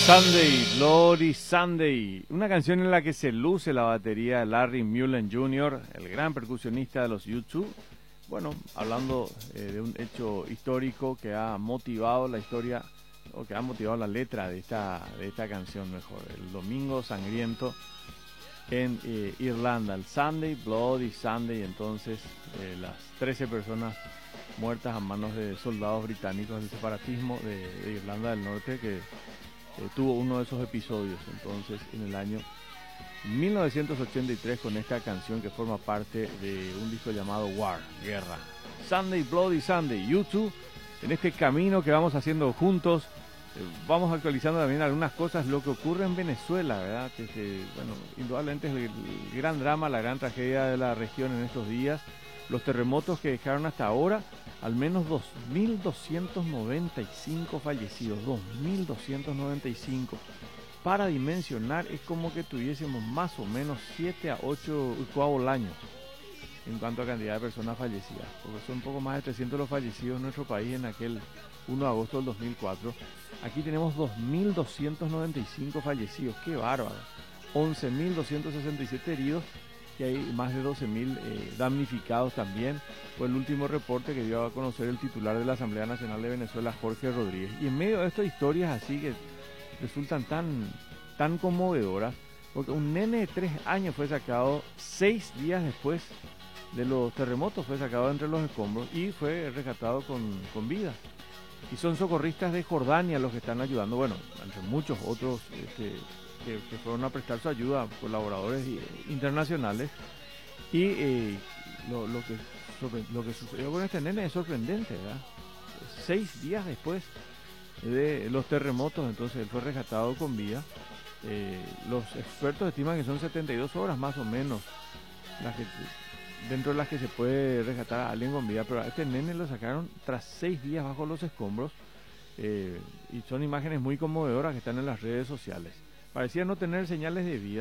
Sunday, Bloody Sunday, una canción en la que se luce la batería de Larry Mullen Jr., el gran percusionista de los U2. Bueno, hablando de un hecho histórico que ha motivado la historia, o que ha motivado la letra de esta canción, mejor, el Domingo Sangriento en Irlanda, el Sunday, Bloody Sunday. Entonces las 13 personas muertas a manos de soldados británicos del separatismo de Irlanda del Norte, que tuvo uno de esos episodios entonces en el año 1983 con esta canción que forma parte de un disco llamado War, Guerra. Sunday, Bloody Sunday, U2, en este camino que vamos haciendo juntos. Vamos actualizando también algunas cosas, lo que ocurre en Venezuela, ¿verdad? Bueno, indudablemente es el gran drama, la gran tragedia de la región en estos días. Los terremotos que dejaron hasta ahora al menos 2.295 fallecidos, 2.295. Para dimensionar, es como que tuviésemos más o menos 7 a 8 años en cuanto a cantidad de personas fallecidas, porque son un poco más de 300 los fallecidos en nuestro país en aquel 1 de agosto del 2004. Aquí tenemos 2.295 fallecidos, qué bárbaro, 11.267 heridos, y hay más de 12.000 damnificados también. Fue el último reporte que dio a conocer el titular de la Asamblea Nacional de Venezuela, Jorge Rodríguez. Y en medio de estas historias así que resultan tan conmovedoras, porque un nene de 3 años fue sacado 6 días después de los terremotos, fue sacado entre los escombros y fue rescatado con vida. Y son socorristas de Jordania los que están ayudando, bueno, entre muchos otros que fueron a prestar su ayuda a colaboradores internacionales. Y lo que sucedió con este nene es sorprendente, ¿verdad? 6 días después de los terremotos, entonces él fue rescatado con vida. Los expertos estiman que son 72 horas más o menos dentro de las que se puede rescatar a alguien con vida, pero a este nene lo sacaron tras 6 días bajo los escombros. Y son imágenes muy conmovedoras que están en las redes sociales. Parecía no tener señales de vida.